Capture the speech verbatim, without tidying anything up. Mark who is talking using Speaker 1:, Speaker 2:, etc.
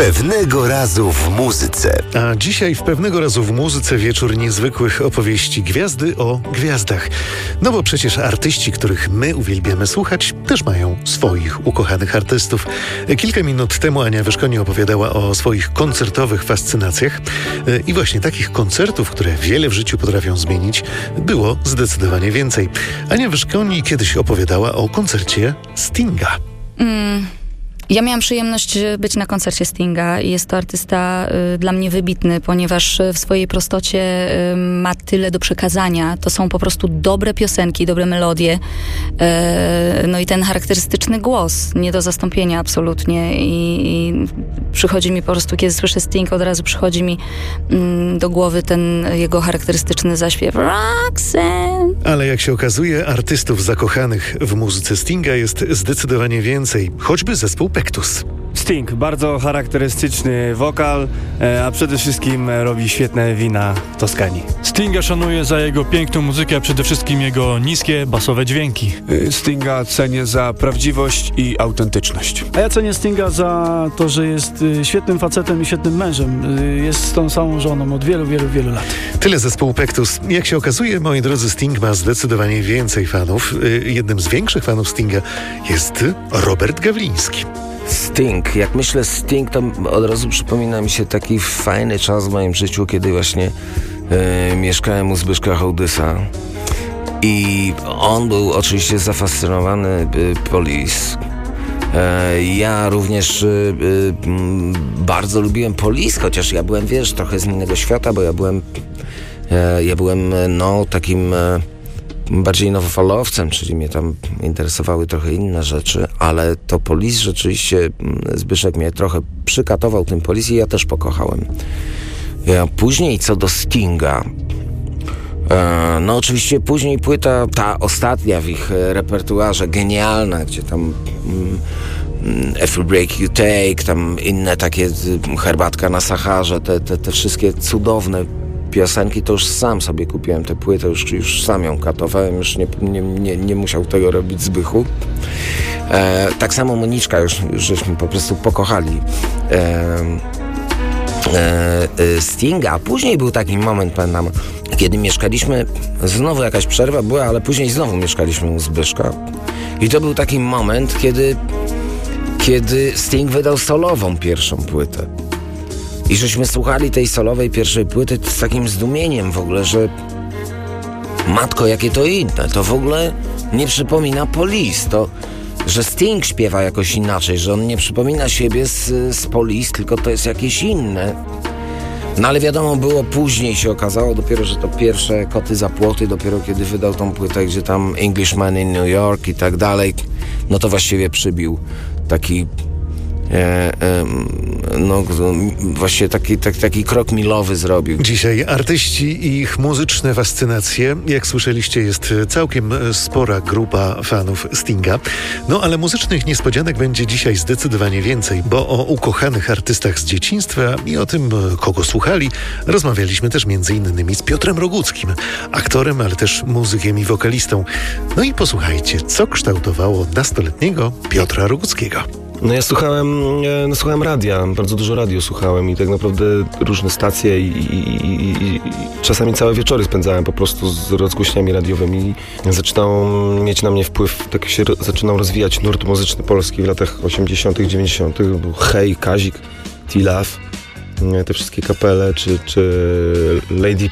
Speaker 1: Pewnego razu w muzyce.
Speaker 2: A dzisiaj w Pewnego razu w muzyce wieczór niezwykłych opowieści gwiazdy o gwiazdach. No bo przecież artyści, których my uwielbiamy słuchać, też mają swoich ukochanych artystów. Kilka minut temu Ania Wyszkoń opowiadała o swoich koncertowych fascynacjach. I właśnie takich koncertów, które wiele w życiu potrafią zmienić, było zdecydowanie więcej. Ania Wyszkoń kiedyś opowiadała o koncercie Stinga.
Speaker 3: Mm. Ja miałam przyjemność być na koncercie Stinga i jest to artysta y, dla mnie wybitny, ponieważ w swojej prostocie y, ma tyle do przekazania. To są po prostu dobre piosenki, dobre melodie. Y, no i ten charakterystyczny głos, nie do zastąpienia absolutnie. I, i przychodzi mi po prostu, kiedy słyszę Sting, od razu przychodzi mi y, do głowy ten jego charakterystyczny zaśpiew. Roxanne.
Speaker 2: Ale jak się okazuje, artystów zakochanych w muzyce Stinga jest zdecydowanie więcej. Choćby zespół Pektus.
Speaker 4: Sting, bardzo charakterystyczny wokal, a przede wszystkim robi świetne wina w Toskanii.
Speaker 5: Stinga szanuję za jego piękną muzykę, a przede wszystkim jego niskie, basowe dźwięki.
Speaker 6: Stinga cenię za prawdziwość i autentyczność.
Speaker 7: A ja cenię Stinga za to, że jest świetnym facetem i świetnym mężem. Jest z tą samą żoną od wielu, wielu, wielu lat.
Speaker 2: Tyle zespołu Pektus. Jak się okazuje, moi drodzy, Sting ma zdecydowanie więcej fanów. Jednym z większych fanów Stinga jest Robert Gawliński.
Speaker 8: Sting. Jak myślę Sting, to od razu przypomina mi się taki fajny czas w moim życiu, kiedy właśnie e, mieszkałem u Zbyszka Hołdysa i on był oczywiście zafascynowany e, Police. E, ja również e, e, bardzo lubiłem Police, chociaż ja byłem, wiesz, trochę z innego świata, bo ja byłem e, ja byłem, no, takim e, bardziej nowofalowcem, czyli mnie tam interesowały trochę inne rzeczy, ale to Police rzeczywiście, Zbyszek mnie trochę przykatował tym Police i ja też pokochałem. Ja, później co do Stinga, e, no oczywiście później płyta, ta ostatnia w ich repertuarze, genialna, gdzie tam mm, Every Break You Take, tam inne takie, Herbatka na Saharze, te, te, te wszystkie cudowne piosenki, to już sam sobie kupiłem tę płytę, już, już sam ją katowałem, już nie, nie, nie, nie musiał tego robić Zbychu. E, tak samo Moniczka, już, już żeśmy po prostu pokochali e, e, Stinga. Później był taki moment, pamiętam, kiedy mieszkaliśmy, znowu jakaś przerwa była, ale później znowu mieszkaliśmy u Zbyszka i to był taki moment, kiedy, kiedy Sting wydał solową pierwszą płytę. I żeśmy słuchali tej solowej pierwszej płyty z takim zdumieniem w ogóle, że matko, jakie to inne, to w ogóle nie przypomina Police, to, że Sting śpiewa jakoś inaczej, że on nie przypomina siebie z, z Police, tylko to jest jakieś inne. No ale wiadomo, było później, się okazało dopiero, że to pierwsze Koty za płoty, dopiero kiedy wydał tą płytę, gdzie tam Englishman in New York i tak dalej, no to właściwie przybił taki E, e, no właśnie taki, taki, taki krok milowy zrobił.
Speaker 2: Dzisiaj artyści i ich muzyczne fascynacje. Jak słyszeliście, jest całkiem spora grupa fanów Stinga. No ale muzycznych niespodzianek będzie dzisiaj zdecydowanie więcej, bo o ukochanych artystach z dzieciństwa i o tym, kogo słuchali, rozmawialiśmy też między innymi z Piotrem Roguckim, aktorem, ale też muzykiem i wokalistą. No i posłuchajcie, co kształtowało nastoletniego Piotra Roguckiego.
Speaker 9: No ja słuchałem, no słuchałem radia, bardzo dużo radio słuchałem i tak naprawdę różne stacje i, i, i, i czasami całe wieczory spędzałem po prostu z rozgłośniami radiowymi. Zaczynał mieć na mnie wpływ, tak się ro, zaczynał rozwijać nurt muzyczny polski w latach osiemdziesiątych, dziewięćdziesiątych. Był Hej, Kazik, T-Love, te wszystkie kapele, czy, czy Lady